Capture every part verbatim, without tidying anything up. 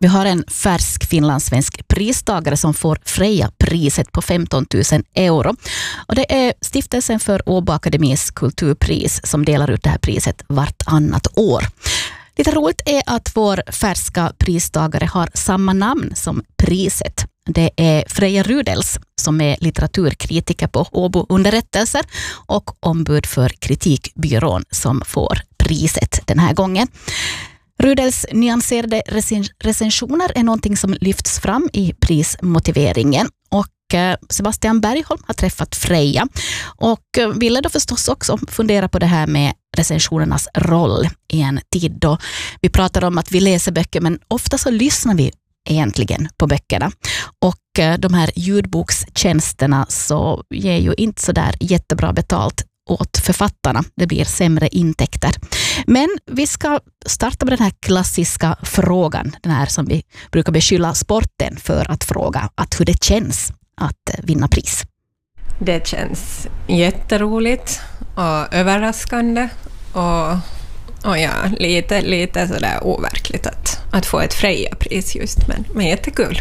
Vi har en färsk finlandssvensk pristagare som får Freja-priset på femton tusen euro. Och det är Stiftelsen för Åbo Akademis kulturpris som delar ut det här priset vartannat år. Lite roligt är att vår färska pristagare har samma namn som priset. Det är Freja Rudels som är litteraturkritiker på Åbo Underrättelser och ombud för kritikbyrån som får priset den här gången. Rudels nyanserade recensioner är någonting som lyfts fram i prismotiveringen, och Sebastian Bergholm har träffat Freja och ville då förstås också fundera på det här med recensionernas roll i en tid då vi pratar om att vi läser böcker, men ofta så lyssnar vi egentligen på böckerna. Och de här ljudbokstjänsterna så ger ju inte så där jättebra betalt åt författarna. Det blir sämre intäkter. Men vi ska starta med den här klassiska frågan, den här som vi brukar beskylla sporten för att fråga, att hur det känns att vinna pris. Det känns jätteroligt och överraskande och, och ja, lite, lite sådär overkligt att, att få ett Freja-pris just, men, men jättekul.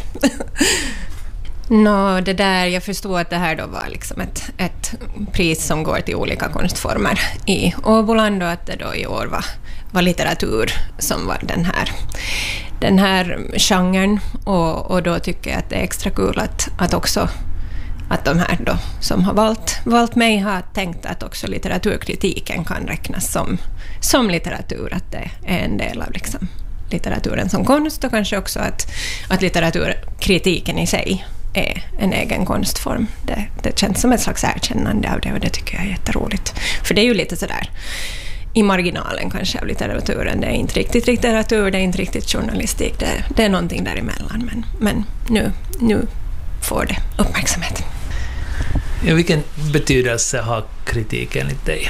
Nå, det där, jag förstår att det här då var liksom ett, ett pris som går till olika konstformer i Åboland och att det då i år var, var litteratur som var den här, den här genren, och, och då tycker jag att det är extra kul att, att också att de här då som har valt, valt mig har tänkt att också litteraturkritiken kan räknas som, som litteratur, att det är en del av liksom litteraturen som konst, och kanske också att, att litteraturkritiken i sig är en egen konstform. Det, det känns som ett slags erkännande av det, och det tycker jag är jätteroligt. För det är ju lite sådär i marginalen kanske av litteraturen. Det är inte riktigt litteratur, det är inte riktigt journalistik. Det, det är någonting däremellan. Men, men nu, nu får det uppmärksamhet. Ja, vilken betydelse har kritik enligt dig?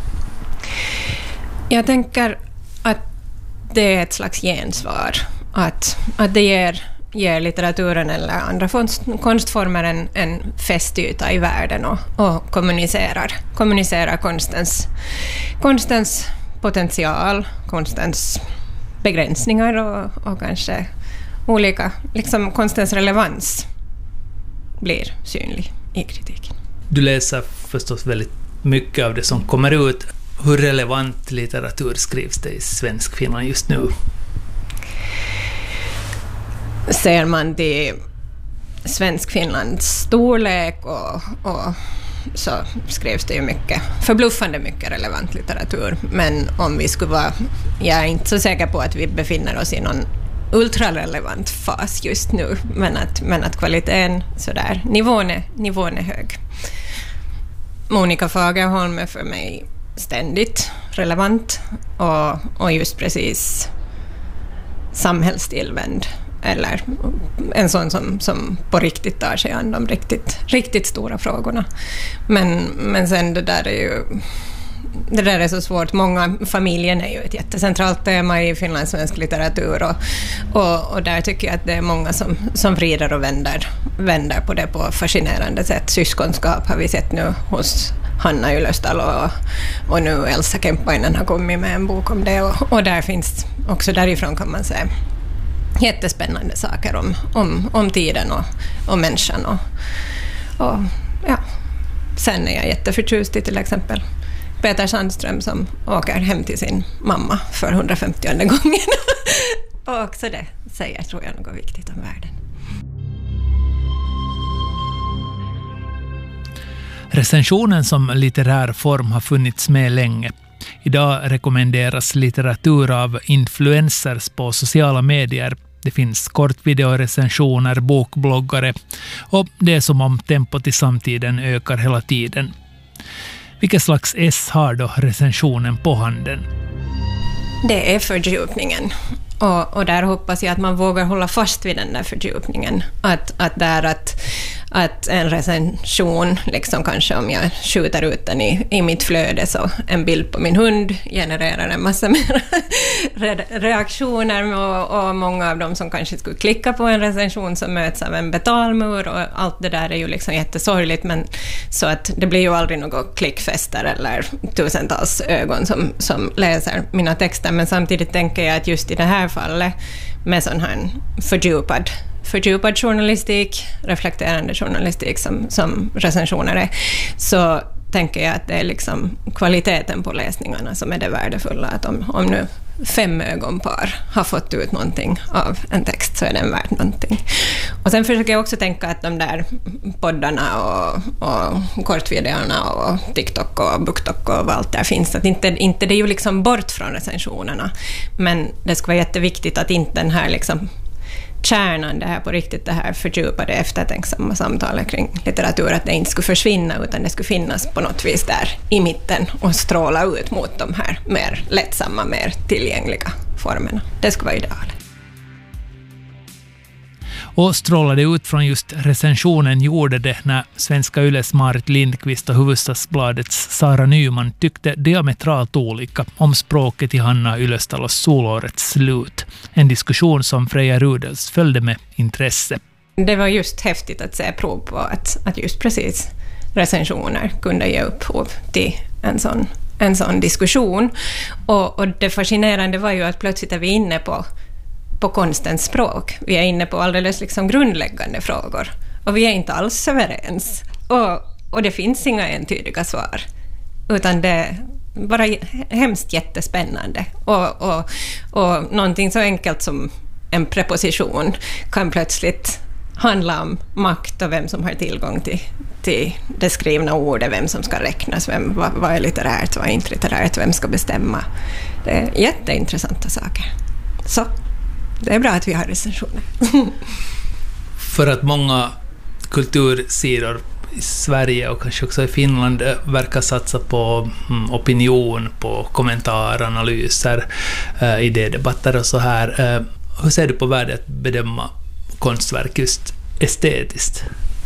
Jag tänker att det är ett slags gensvar. Att, att det ger, ger litteraturen eller andra konst, konstformer en, en fästyta i världen och, och kommunicerar, kommunicerar konstens, konstens potential, konstens begränsningar och, och kanske olika, liksom konstens relevans blir synlig i kritiken. Du läser förstås väldigt mycket av det som kommer ut. Hur relevant litteratur skrivs det i svensk Finland just nu? Ser man till svensk Finlands storlek och, och så skrivs det ju mycket, förbluffande mycket relevant litteratur. Men om vi skulle vara, jag är inte så säker på att vi befinner oss i någon ultrarelevant fas just nu, men att, men att kvaliteten sådär, nivån är, nivån är hög. Monica Fagerholm är för mig ständigt relevant och, och just precis samhällstillvänd, eller en sån som, som på riktigt tar sig an de riktigt, riktigt stora frågorna. Men, men sen det där är ju det där är så svårt. Många, familjen är ju ett jättecentralt tema i finlandssvensk litteratur, och, och, och där tycker jag att det är många som, som vrider och vänder, vänder på det på fascinerande sätt. Syskonskap har vi sett nu hos Hanna Ylöstalo, och, och nu Elsa Kemppainen har kommit med en bok om det, och, och där finns också därifrån kan man säga jättespännande saker om, om, om tiden och, och människan. Och, och, ja. Sen är jag jätteförtjust i till exempel Peter Sandström som åker hem till sin mamma för hundrafemtionde gången. Och också det säger, tror jag, något viktigt om världen. Recensionen som litterär form har funnits med länge. Idag rekommenderas litteratur av influencers på sociala medier. Det finns kortvideorecensioner, bokbloggare, och det är som om tempot i samtiden ökar hela tiden. Vilket slags S har då recensionen på handen? Det är fördjupningen. Och, och där hoppas jag att man vågar hålla fast vid den där fördjupningen. Att, att, där att, att en recension, liksom kanske om jag skjuter ut den i, i mitt flöde, så en bild på min hund genererar en massa mer reaktioner, och, och många av dem som kanske skulle klicka på en recension som möts av en betalmur, och allt det där är ju liksom jättesorgligt, men så att det blir ju aldrig något klickfester eller tusentals ögon som, som läser mina texter, men samtidigt tänker jag att just i det här fallet med sån här fördjupad fördjupad journalistik, reflekterande journalistik som, som recensioner är, så tänker jag att det är liksom kvaliteten på läsningarna som är det värdefulla. Att om, om nu fem ögonpar har fått ut någonting av en text, så är den värd någonting. Och sen försöker jag också tänka att de där poddarna och, och kortvideorna och TikTok och BookTok och allt där finns, att inte, inte det är ju liksom bort från recensionerna, men det ska vara jätteviktigt att inte den här liksom kärnan, det här på riktigt, det här fördjupade eftertänksamma samtalet kring litteratur, att det inte skulle försvinna, utan det skulle finnas på något vis där i mitten och stråla ut mot de här mer lättsamma, mer tillgängliga formerna. Det skulle vara idealet. Och strålade ut från just recensionen gjorde det när Svenska Yles Marit Lindqvist och Hufvudstadsbladets Sara Nyman tyckte diametralt olika om språket i Hanna Ylöstalos Solårets slut. En diskussion som Freja Rudels följde med intresse. Det var just häftigt att se prov på att, att just precis recensioner kunde ge upphov till en sån, en sån diskussion. Och, och det fascinerande var ju att plötsligt är vi inne på på konstens språk. Vi är inne på alldeles liksom grundläggande frågor. Och vi är inte alls överens. Och, och det finns inga entydiga svar. Utan det är bara hemskt jättespännande. Och, och, och någonting så enkelt som en preposition kan plötsligt handla om makt och vem som har tillgång till, till det skrivna ordet, vem som ska räknas, vem, vad, vad är litterärt, vad är inte litterärt, vem ska bestämma. Det är jätteintressanta saker. Så det är bra att vi har recensioner. För att många kultursidor i Sverige och kanske också i Finland verkar satsa på mm, opinion, på kommentarer, analyser, äh, idédebatter och så här. Äh, hur ser du på värdet att bedöma konstverk just estetiskt?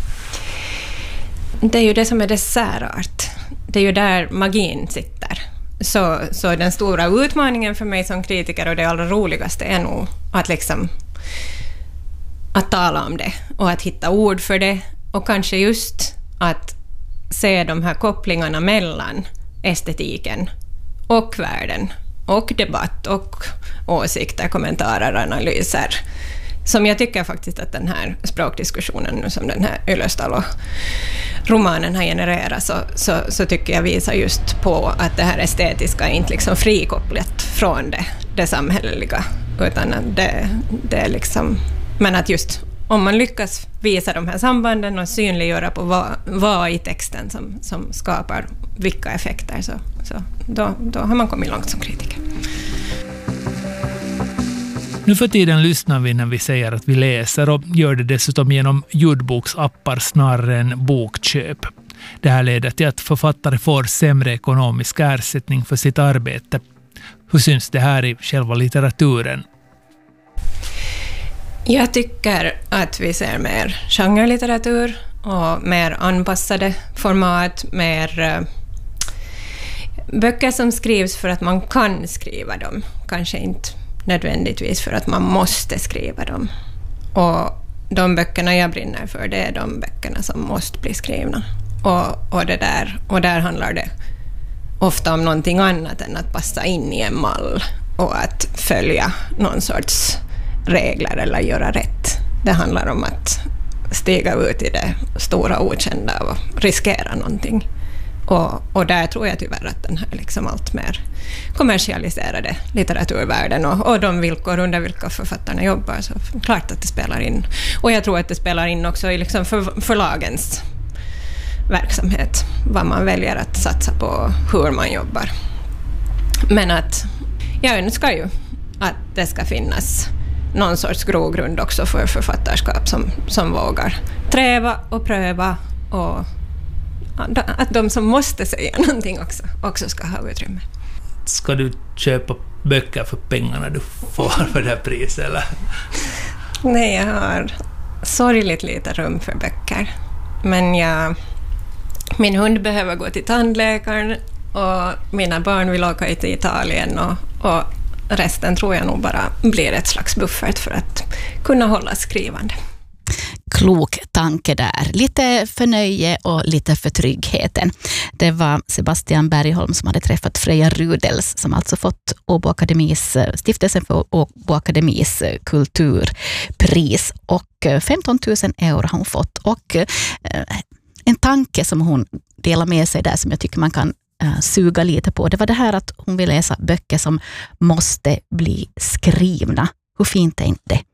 Det är ju det som är dess särart. Det är ju där magin sitter. Så, så den stora utmaningen för mig som kritiker, och det allra roligaste, är nog att, liksom, att tala om det och att hitta ord för det, och kanske just att se de här kopplingarna mellan estetiken och världen och debatt och åsikter, kommentarer, analyser, som jag tycker faktiskt att den här språkdiskussionen nu som den här Ylöstalo-romanen har genererat, så, så, så tycker jag visar just på att det här estetiska är inte liksom frikopplat från det, det samhälleliga, utan att det, det är liksom, men att just om man lyckas visa de här sambanden och synliggöra på vad, vad i texten som, som skapar vilka effekter, så, så då, då har man kommit långt som kritiker. Nu för tiden lyssnar vi när vi säger att vi läser, och gör det dessutom genom ljudboksappar snarare än bokköp. Det här leder till att författare får sämre ekonomisk ersättning för sitt arbete. Hur syns det här i själva litteraturen? Jag tycker att vi ser mer genrelitteratur och mer anpassade format, mer uh, böcker som skrivs för att man kan skriva dem, kanske inte nödvändigtvis för att man måste skriva dem. Och de böckerna jag brinner för, det är de böckerna som måste bli skrivna. Och, och, det där, och där handlar det ofta om någonting annat än att passa in i en mall och att följa någon sorts regler eller göra rätt. Det handlar om att stiga ut i det stora okända och riskera någonting. Och, och där tror jag tyvärr att den här liksom allt mer kommersialiserade litteraturvärlden och, och de villkor under vilka författarna jobbar, så klart att det spelar in. Och jag tror att det spelar in också i liksom för, förlagens verksamhet, vad man väljer att satsa på, hur man jobbar. Men att jag önskar ju att det ska finnas någon sorts grogrund också för författarskap som, som vågar träva och pröva, och att de som måste säga någonting också, också ska ha utrymme. Ska du köpa böcker för pengarna du får för det här priset, eller? Nej, jag har sorgligt lite rum för böcker. men jag, min hund behöver gå till tandläkaren och mina barn vill åka till Italien och, och resten tror jag nog bara blir ett slags buffert för att kunna hålla skrivande. Klok tanke där. Lite för nöje och lite för tryggheten. Det var Sebastian Bergholm som hade träffat Freja Rudels som alltså fått Åbo Akademis, stiftelsen för Åbo Akademis kulturpris, och femton tusen euro har hon fått. Och en tanke som hon delar med sig där som jag tycker man kan suga lite på, det var det här att hon vill läsa böcker som måste bli skrivna. Hur fint är inte det?